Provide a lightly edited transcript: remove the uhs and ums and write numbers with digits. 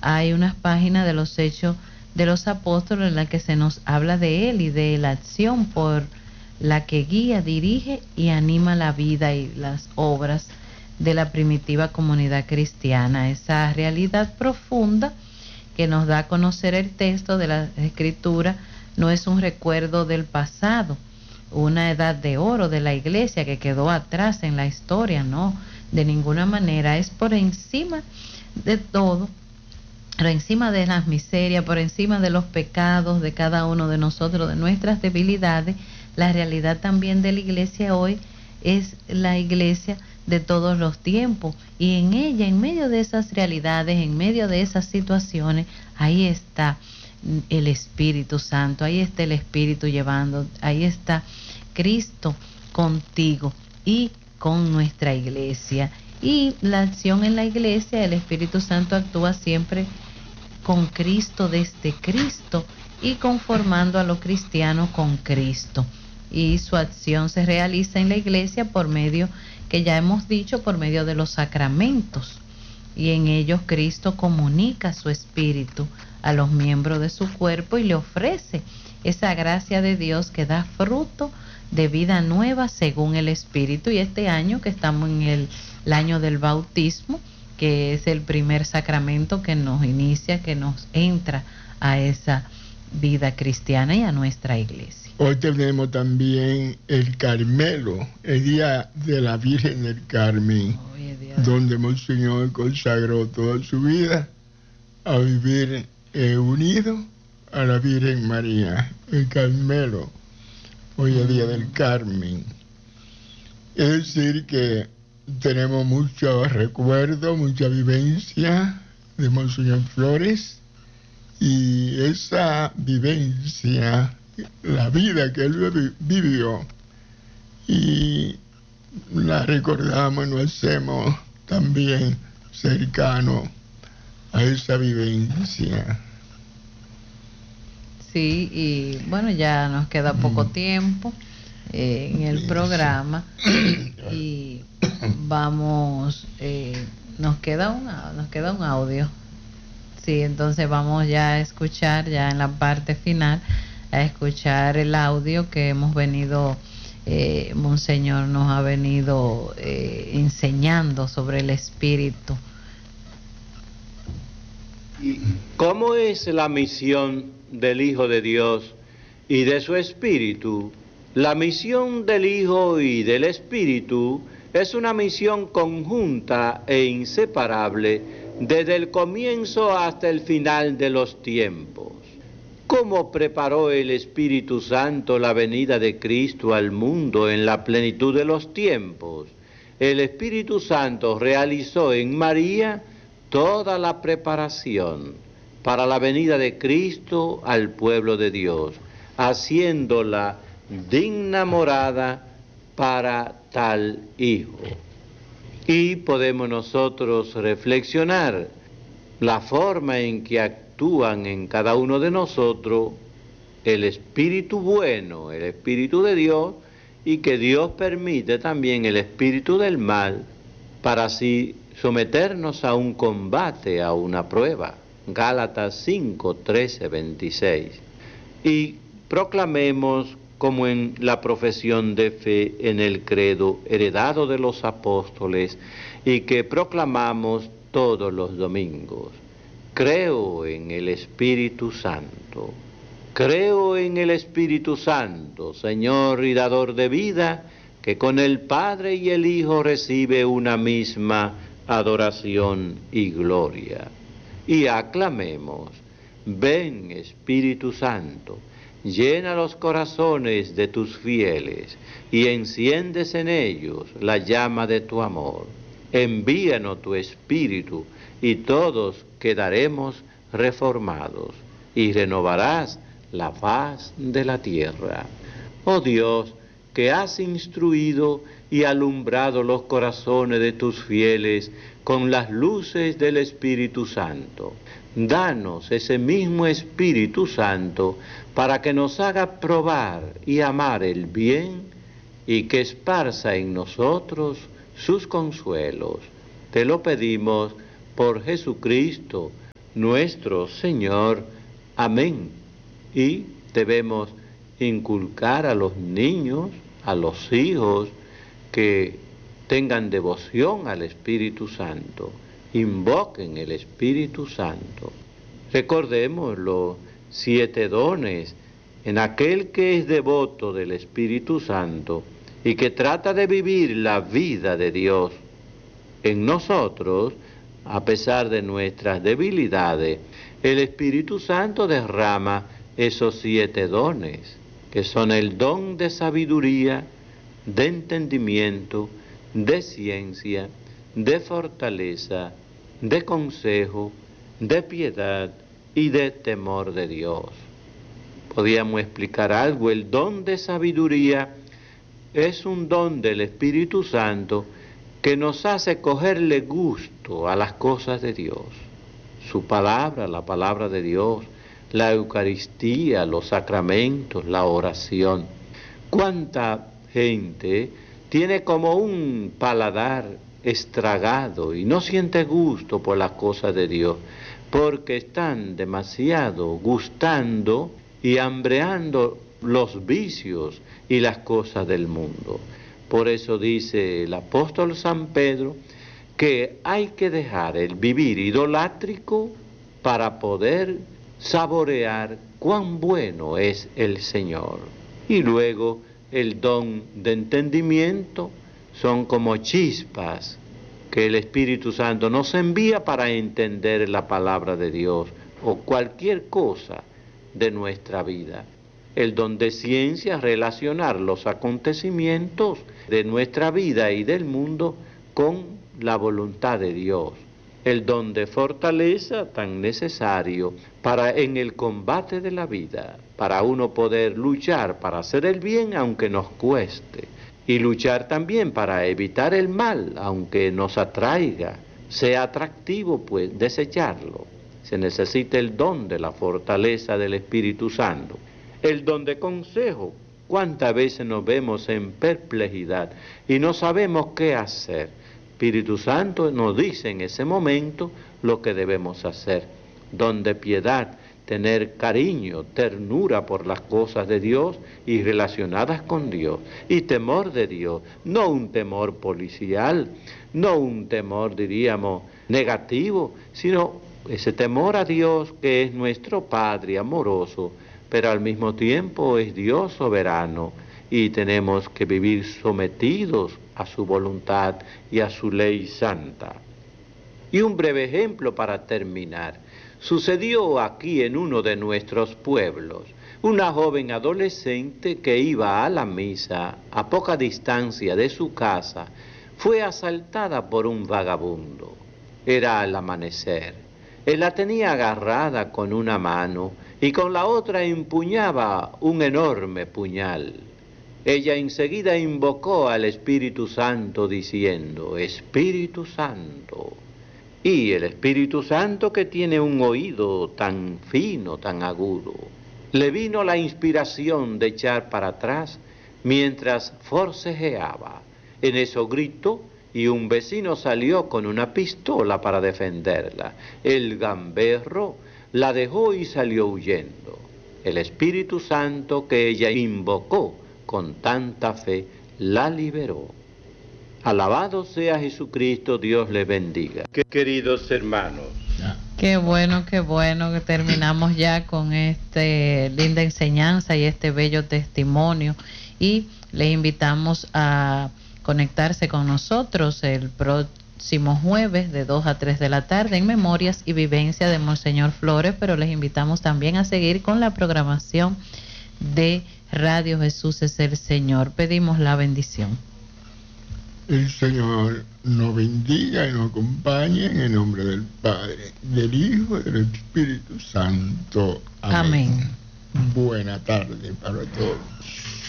hay unas páginas de los Hechos de los Apóstoles en las que se nos habla de él y de la acción por la que guía, dirige y anima la vida y las obras de la primitiva comunidad cristiana. Esa realidad profunda que nos da a conocer el texto de la Escritura no es un recuerdo del pasado, una edad de oro de la iglesia que quedó atrás en la historia, no, de ninguna manera. Es por encima de todo, por encima de las miserias, por encima de los pecados de cada uno de nosotros, de nuestras debilidades. La realidad también de la iglesia hoy es la iglesia de todos los tiempos, y en ella, en medio de esas realidades, en medio de esas situaciones, ahí está el Espíritu Santo, ahí está el Espíritu llevando, ahí está Cristo contigo y con nuestra iglesia. Y la acción en la iglesia, el Espíritu Santo actúa siempre con Cristo, desde Cristo, y conformando a los cristianos con Cristo. Y su acción se realiza en la iglesia por medio, que ya hemos dicho, por medio de los sacramentos. Y en ellos Cristo comunica su espíritu a los miembros de su cuerpo y le ofrece esa gracia de Dios que da fruto de vida nueva según el Espíritu. Y este año que estamos en el año del bautismo, que es el primer sacramento que nos inicia, que nos entra a esa vida cristiana y a nuestra iglesia. Hoy tenemos también el Carmelo, el Día de la Virgen del Carmen, donde Monseñor consagró toda su vida a vivir unido a la Virgen María. El Carmelo, hoy es Día del Carmen. Es decir que tenemos muchos recuerdos, mucha vivencia de Monseñor Flores, y esa vivencia, la vida que él vivió, y la recordamos, nos hacemos también cercanos a esa vivencia. Sí, y bueno, ya nos queda poco tiempo en el programa, y vamos, nos queda un audio. Sí, entonces vamos ya a escuchar, ya en la parte final, a escuchar el audio que hemos venido, Monseñor nos ha venido enseñando sobre el Espíritu. ¿Cómo es la misión del Hijo de Dios y de su Espíritu? La misión del Hijo y del Espíritu es una misión conjunta e inseparable desde el comienzo hasta el final de los tiempos. ¿Cómo preparó el Espíritu Santo la venida de Cristo al mundo en la plenitud de los tiempos? El Espíritu Santo realizó en María toda la preparación para la venida de Cristo al pueblo de Dios, haciéndola digna morada para tal Hijo. Y podemos nosotros reflexionar la forma en que actúan en cada uno de nosotros el Espíritu bueno, el Espíritu de Dios, y que Dios permite también el espíritu del mal, para así someternos a un combate, a una prueba. Gálatas 5, 13, 26. Y proclamemos, como en la profesión de fe en el credo heredado de los apóstoles y que proclamamos todos los domingos: creo en el Espíritu Santo. Creo en el Espíritu Santo, Señor y dador de vida, que con el Padre y el Hijo recibe una misma adoración y gloria. Y aclamemos: ven, Espíritu Santo, llena los corazones de tus fieles y enciendes en ellos la llama de tu amor. Envíanos tu Espíritu y todos quedaremos reformados y renovarás la faz de la tierra. Oh Dios, que has instruido y alumbrado los corazones de tus fieles con las luces del Espíritu Santo, danos ese mismo Espíritu Santo para que nos haga probar y amar el bien y que esparza en nosotros sus consuelos. Te lo pedimos por Jesucristo, nuestro Señor. Amén. Y debemos inculcar a los niños, a los hijos, que tengan devoción al Espíritu Santo, invoquen el Espíritu Santo. Recordemos los 7 dones en aquel que es devoto del Espíritu Santo y que trata de vivir la vida de Dios. En nosotros, a pesar de nuestras debilidades, el Espíritu Santo derrama esos 7 dones, que son el don de sabiduría, de entendimiento, de ciencia, de fortaleza, de consejo, de piedad y de temor de Dios. Podríamos explicar algo. El don de sabiduría es un don del Espíritu Santo que nos hace cogerle gusto a las cosas de Dios. Su palabra, la palabra de Dios, la Eucaristía, los sacramentos, la oración. ¿Cuánta gente tiene como un paladar estragado y no siente gusto por las cosas de Dios? Porque están demasiado gustando y hambreando los vicios y las cosas del mundo. Por eso dice el apóstol San Pedro que hay que dejar el vivir idolátrico para poder saborear cuán bueno es el Señor. Y luego el don de entendimiento son como chispas que el Espíritu Santo nos envía para entender la palabra de Dios o cualquier cosa de nuestra vida. El don de ciencia, relacionar los acontecimientos de nuestra vida y del mundo con la voluntad de Dios. El don de fortaleza, tan necesario para en el combate de la vida, para uno poder luchar para hacer el bien aunque nos cueste, y luchar también para evitar el mal aunque nos atraiga, sea atractivo pues desecharlo. Se necesita el don de la fortaleza del Espíritu Santo. El don de consejo. ¿Cuántas veces nos vemos en perplejidad y no sabemos qué hacer? Espíritu Santo nos dice en ese momento lo que debemos hacer. Don de piedad, tener cariño, ternura por las cosas de Dios y relacionadas con Dios. Y temor de Dios, no un temor policial, no un temor, diríamos, negativo, sino ese temor a Dios que es nuestro Padre amoroso, pero al mismo tiempo es Dios soberano y tenemos que vivir sometidos a su voluntad y a su ley santa. Y un breve ejemplo para terminar. Sucedió aquí en uno de nuestros pueblos. Una joven adolescente que iba a la misa a poca distancia de su casa fue asaltada por un vagabundo. Era al amanecer. Él la tenía agarrada con una mano y con la otra empuñaba un enorme puñal. Ella enseguida invocó al Espíritu Santo diciendo, Espíritu Santo. Y el Espíritu Santo, que tiene un oído tan fino, tan agudo, le vino la inspiración de echar para atrás mientras forcejeaba. En eso gritó y un vecino salió con una pistola para defenderla. El gamberro la dejó y salió huyendo. El Espíritu Santo que ella invocó con tanta fe la liberó. Alabado sea Jesucristo, Dios le bendiga. Queridos hermanos. Qué bueno que terminamos ya con esta linda enseñanza y este bello testimonio. Y les invitamos a conectarse con nosotros el próximo jueves de 2 a 3 de la tarde en Memorias y Vivencia de Monseñor Flores, pero les invitamos también a seguir con la programación de Radio Jesús es el Señor. Pedimos la bendición. El Señor nos bendiga y nos acompañe en el nombre del Padre, del Hijo y del Espíritu Santo. Amén. Buena tarde para todos.